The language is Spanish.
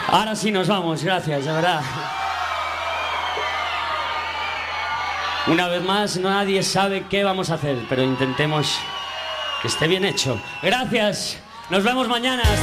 Ahora sí nos vamos, gracias, de verdad. Una vez más, nadie sabe qué vamos a hacer, pero intentemos que esté bien hecho. Gracias, nos vemos mañana.